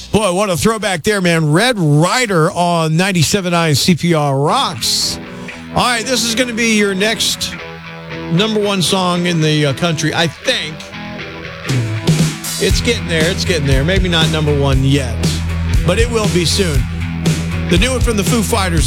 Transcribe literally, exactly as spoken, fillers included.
Boy, what a throwback there, man. Red Rider on ninety-seven point nine C P R Rocks. All right, this is going to be your next number one song in the uh, country, I think. It's getting there. It's getting there. Maybe not number one yet, but it will be soon. The new one from the Foo Fighters.